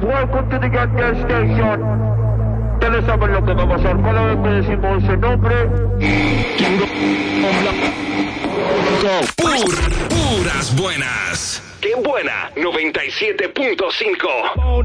Welcome to the Get Gas Station. Ustedes saben lo que va a pasar cada vez que decimos ese nombre. Puras buenas. ¡Qué buena! 97.5.